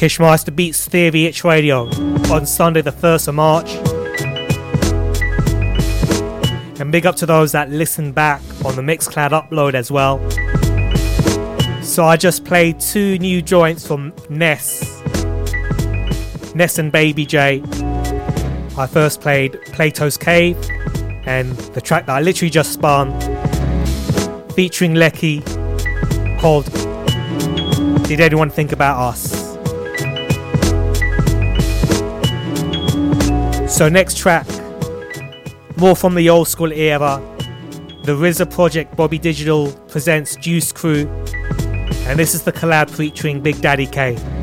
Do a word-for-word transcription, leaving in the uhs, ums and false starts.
Kishmeister Beats Theory Itch Radio on Sunday the first of March. And big up to those that listen back on the Mixcloud upload as well. So I just played two new joints from Ness. Ness and Baby J. I first played Plato's Cave and the track that I literally just spun featuring Lecky called Did Anyone Think About Us? So next track, more from the old school era, the R Z A Project Bobby Digital presents Juice Crew, and this is the collab featuring Big Daddy K.